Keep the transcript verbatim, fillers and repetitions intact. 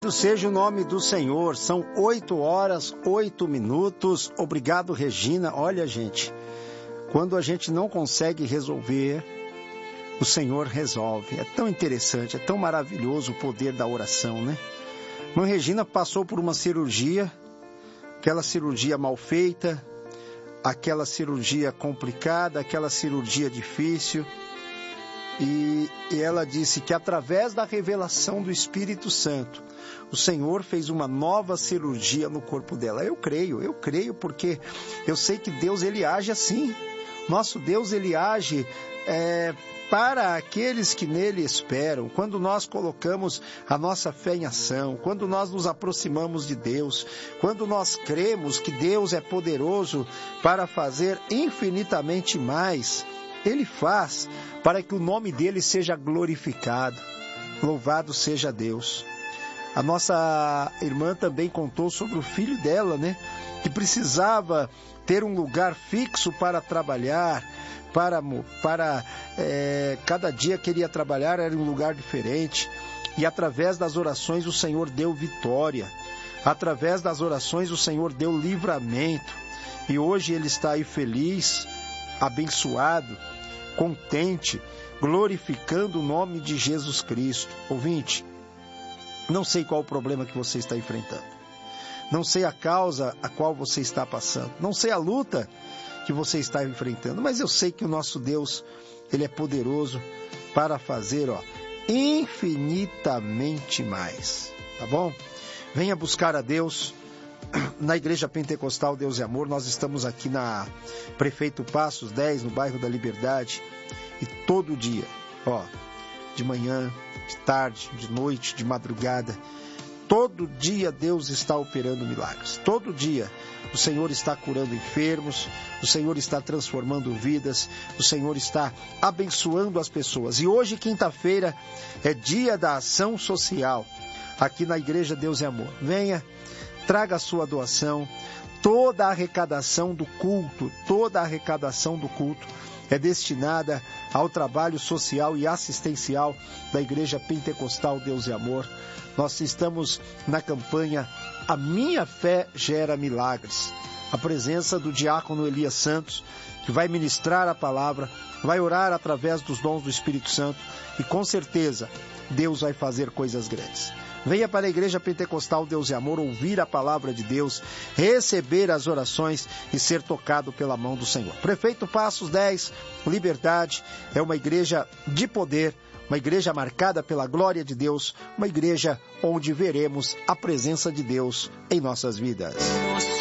Seja o nome do Senhor. São oito horas, oito minutos. Obrigado, Regina. Olha, gente, quando a gente não consegue resolver, o Senhor resolve. É tão interessante, é tão maravilhoso o poder da oração, né? Mãe Regina passou por uma cirurgia, aquela cirurgia mal feita, aquela cirurgia complicada, aquela cirurgia difícil. E, e ela disse que através da revelação do Espírito Santo, o Senhor fez uma nova cirurgia no corpo dela. Eu creio, eu creio porque eu sei que Deus, Ele age assim. Nosso Deus, Ele age é, para aqueles que nele esperam. Quando nós colocamos a nossa fé em ação, quando nós nos aproximamos de Deus, quando nós cremos que Deus é poderoso para fazer infinitamente mais, Ele faz para que o nome dele seja glorificado. Louvado seja Deus. A nossa irmã também contou sobre o filho dela, né? Que precisava ter um lugar fixo para trabalhar, para, para é, cada dia que ele ia trabalhar era um lugar diferente. E através das orações o Senhor deu vitória. Através das orações o Senhor deu livramento. E hoje ele está aí feliz, abençoado, contente, glorificando o nome de Jesus Cristo. Ouvinte, não sei qual o problema que você está enfrentando. Não sei a causa a qual você está passando. Não sei a luta que você está enfrentando. Mas eu sei que o nosso Deus, Ele é poderoso para fazer, ó, infinitamente mais. Tá bom? Venha buscar a Deus. Na Igreja Pentecostal Deus é Amor, nós estamos aqui na Prefeito Passos dez, no bairro da Liberdade, e todo dia, ó, de manhã, de tarde, de noite, de madrugada, todo dia Deus está operando milagres. Todo dia o Senhor está curando enfermos, o Senhor está transformando vidas, o Senhor está abençoando as pessoas. E hoje, quinta-feira, é dia da ação social, aqui na Igreja Deus é Amor. Venha, traga a sua doação. Toda a arrecadação do culto, toda a arrecadação do culto é destinada ao trabalho social e assistencial da Igreja Pentecostal Deus e Amor. Nós estamos na campanha A Minha Fé Gera Milagres. A presença do diácono Elias Santos, que vai ministrar a palavra, vai orar através dos dons do Espírito Santo e com certeza Deus vai fazer coisas grandes. Venha para a Igreja Pentecostal Deus e Amor ouvir a palavra de Deus, receber as orações e ser tocado pela mão do Senhor. Prefeito Passos dez, Liberdade, é uma igreja de poder, uma igreja marcada pela glória de Deus, uma igreja onde veremos a presença de Deus em nossas vidas.